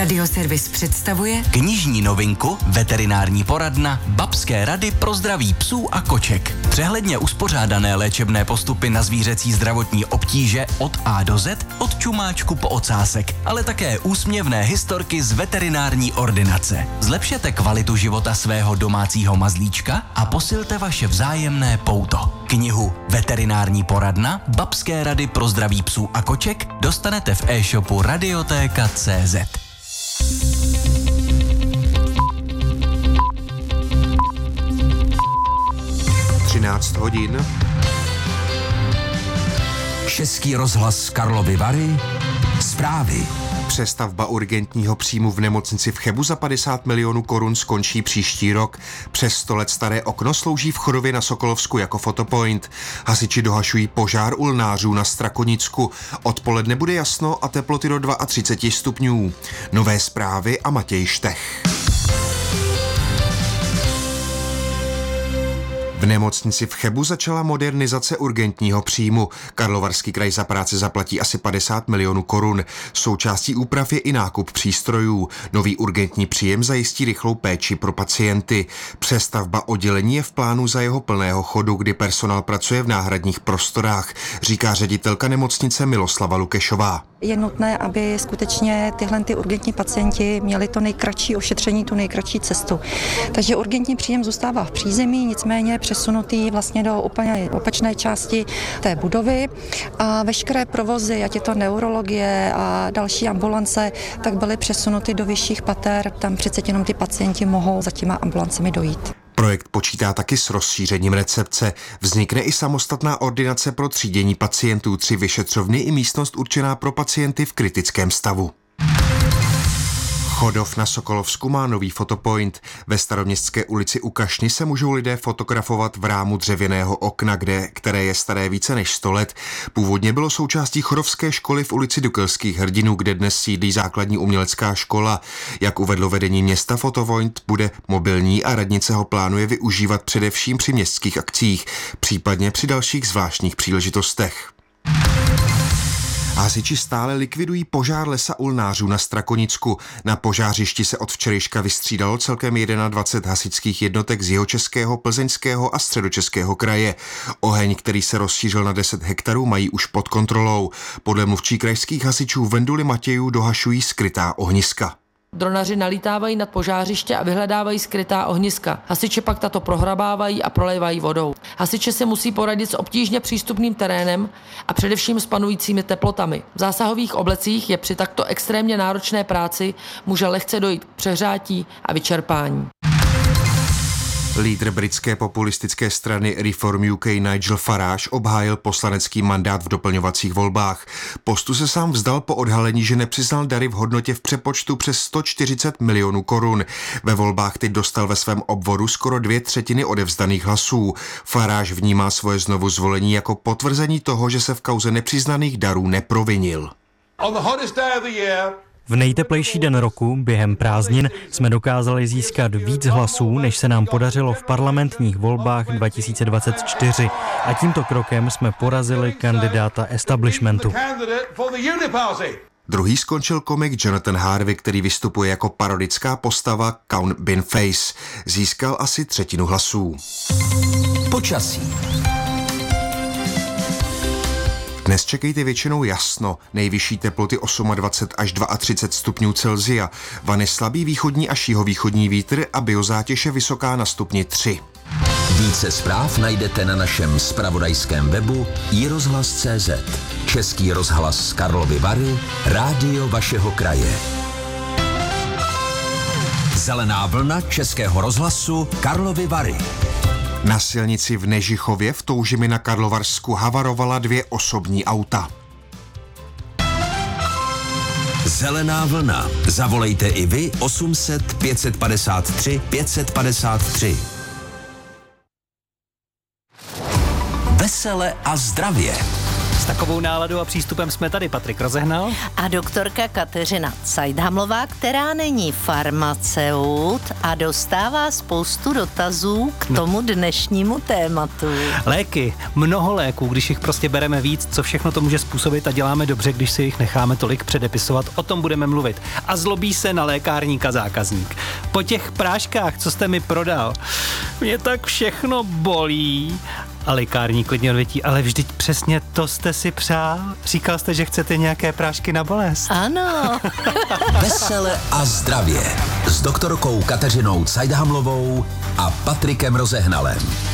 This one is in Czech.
Radioservis představuje knižní novinku Veterinární poradna Babské rady pro zdraví psů a koček. Přehledně uspořádané léčebné postupy na zvířecí zdravotní obtíže od A do Z, od čumáčku po ocásek, ale také úsměvné historky z veterinární ordinace. Zlepšete kvalitu života svého domácího mazlíčka a posilte vaše vzájemné pouto. Knihu Veterinární poradna Babské rady pro zdraví psů a koček dostanete v e-shopu Radiotéka.cz. 13 hodin. Český rozhlas Karlovy Vary. Zprávy. Přestavba urgentního příjmu v nemocnici v Chebu za 50 milionů korun skončí příští rok. Přes 100 let staré okno slouží v Chodově na Sokolovsku jako fotopoint. Hasiči dohašují požár u lnářů na Strakonicku. Odpoledne bude jasno a teploty do 32 stupňů. Nové zprávy a Matěj Štech. V nemocnici v Chebu začala modernizace urgentního příjmu. Karlovarský kraj za práci zaplatí asi 50 milionů korun. Součástí úprav je i nákup přístrojů. Nový urgentní příjem zajistí rychlou péči pro pacienty. Přestavba oddělení je v plánu za jeho plného chodu, kdy personál pracuje v náhradních prostorách, říká ředitelka nemocnice Miloslava Lukešová. Je nutné, aby skutečně tyhle urgentní pacienti měli to nejkratší ošetření, tu nejkratší cestu. Takže urgentní příjem zůstává v přízemí, nicméně přesunutý vlastně do úplně opačné části té budovy a veškeré provozy, ať je to neurologie a další ambulance, tak byly přesunuty do vyšších pater, tam přece jenom ty pacienti mohou za těma ambulancemi dojít. Projekt počítá taky s rozšířením recepce. Vznikne i samostatná ordinace pro třídění pacientů, 3 vyšetřovny i místnost určená pro pacienty v kritickém stavu. Chodov na Sokolovsku má nový fotopoint. Ve Staroměstské ulici u Kašny se můžou lidé fotografovat v rámu dřevěného okna, které je staré více než 100 let. Původně bylo součástí chodovské školy v ulici Dukelských hrdinů, kde dnes sídlí základní umělecká škola. Jak uvedlo vedení města, fotopoint bude mobilní a radnice ho plánuje využívat především při městských akcích, případně při dalších zvláštních příležitostech. Hasiči stále likvidují požár lesa u lnářů na Strakonicku. Na požářišti se od včerejška vystřídalo celkem 21 hasičských jednotek z Jihočeského, Plzeňského a Středočeského kraje. Oheň, který se rozšířil na 10 hektarů, mají už pod kontrolou. Podle mluvčí krajských hasičů Venduly Matějů dohašují skrytá ohniska. Dronaři nalítávají nad požářiště a vyhledávají skrytá ohniska. Hasiči pak tato prohrabávají a prolévají vodou. Hasiči se musí poradit s obtížně přístupným terénem a především s panujícími teplotami. V zásahových oblecích je při takto extrémně náročné práci může lehce dojít k přehřátí a vyčerpání. Lídr britské populistické strany Reform UK Nigel Farage obhájil poslanecký mandát v doplňovacích volbách. Postu se sám vzdal po odhalení, že nepřiznal dary v hodnotě v přepočtu přes 140 milionů korun. Ve volbách teď dostal ve svém obvodu skoro 2/3 odevzdaných hlasů. Farage vnímá svoje znovu zvolení jako potvrzení toho, že se v kauze nepřiznaných darů neprovinil. V nejteplejší den roku, během prázdnin, jsme dokázali získat víc hlasů, než se nám podařilo v parlamentních volbách 2024 a tímto krokem jsme porazili kandidáta establishmentu. Druhý skončil komik Jonathan Harvey, který vystupuje jako parodická postava Count Binface. Získal asi 1/3 hlasů. Počasí. Dnes čekejte většinou jasno, nejvyšší teploty 28 až 32 stupňů Celsia, vany slabý východní až jihovýchodní vítr a biozátěž je vysoká na stupni 3. Více zpráv najdete na našem zpravodajském webu iRozhlas.cz. Český rozhlas Karlovy Vary, rádio vašeho kraje. Zelená vlna Českého rozhlasu Karlovy Vary. Na silnici v Nežichově v Toužimi na Karlovarsku havarovala 2 osobní auta. Zelená vlna. Zavolejte i vy 800 553 553. Vesele a zdravě. S takovou náladou a přístupem jsme tady Patrik Rozehnal. A doktorka Kateřina Cajdhamlová, která není farmaceut a dostává spoustu dotazů k tomu dnešnímu tématu. Léky, mnoho léků, když jich prostě bereme víc, co všechno to může způsobit a děláme dobře, když si jich necháme tolik předepisovat, o tom budeme mluvit. A zlobí se na lékárníka zákazník. Po těch práškách, co jste mi prodal, mě tak všechno bolí. A lékárník klidně odvětí, ale vždyť přesně to jste si přál. Říkal jste, že chcete nějaké prášky na bolest. Ano. Vesele a zdravě s doktorkou Kateřinou Cajdhamlovou a Patrikem Rozehnalem.